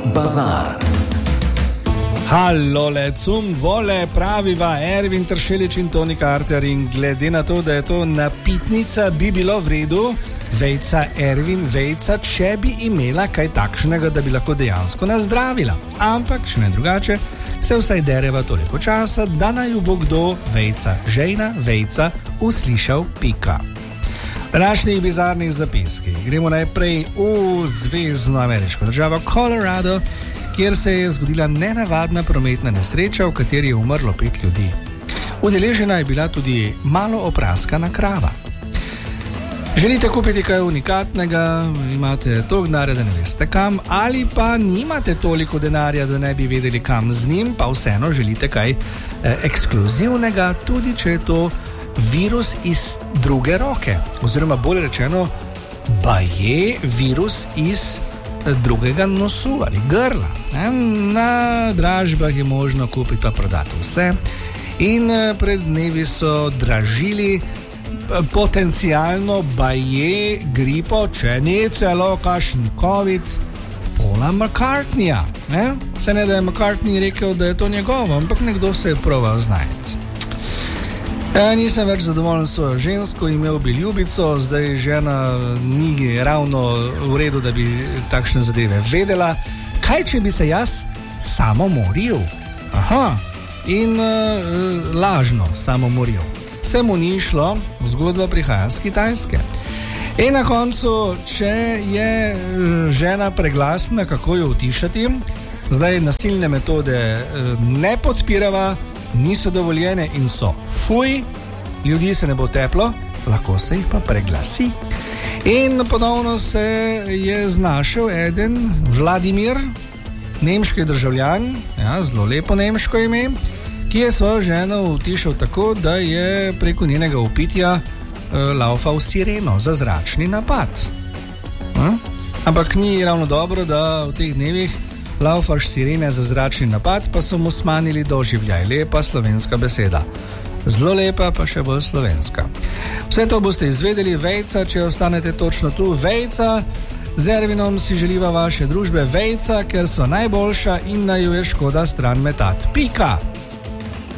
bazar. Hallole, cum vole, praviva Ervin Tršelič in Toni Karter, in glede na to, da je to napitnica, bi bilo v redu, vejca Ervin, vejca, če bi imela kaj takšnega, da bi lahko dejansko nazdravila. Ampak, če ne drugače, se vsaj dereva toliko časa, da naj bo kdo, vejca žejna, vejca, uslišal pika. V današnjih bizarnih zapiskih gremo najprej v zvezno ameriško državo Colorado, kjer se je zgodila nenavadna prometna nesreča, v kateri je umrlo 5 ljudi. Udeležena je bila tudi malo opraskana krava. Želite kupiti kaj unikatnega, imate toliko denarja, da ne veste kam, ali pa nimate toliko denarja, da ne bi vedeli kam z njim, pa vseeno želite kaj ekskluzivnega, tudi če je to virus iz druge roke, oziroma bolje rečeno, baje virus iz drugega nosu ali grla. Na dražbah je možno kupiti pa prodati vse in pred dnevi so dražili potencialno baje gripo, če ni celo kakšen COVID, Paula McCartneyja. Se ne, da je McCartney rekel, da je to njegovo, ampak nekdo se je proval znajti. Nisem več zadovoljen s svojo žensko, imel bi ljubico, zdaj žena ni ravno v redu, da bi takšne zadeve vedela. Kaj, če bi se jaz samomoril? In lažno samomoril. Se mu ni šlo, zgodba prihaja z Kitajske. In na koncu, če je žena preglasna, kako jo utišati, zdaj nasilne metode ne podpirava, niso dovoljene in so fuj, ljudi se ne bo teplo, lahko se jih pa preglasi. In ponovno se je znašel eden Vladimir, nemški državljan, zelo lepo nemško ime, ki je svojo ženo utišal tako, da je preko njenega upitja laufal sireno za zračni napad. Ampak ni ravno dobro, da v teh dnevih laufaš sirene za zračni napad, pa so mu smanili doživljaj. Lepa slovenska beseda. Zelo lepa, pa še bolj slovenska. Vse to boste izvedeli, vejca, če ostanete točno tu. Vejca, z Ervinom si želiva vaše družbe, vejca, ker so najboljša in naju je škoda stran metat. Pika!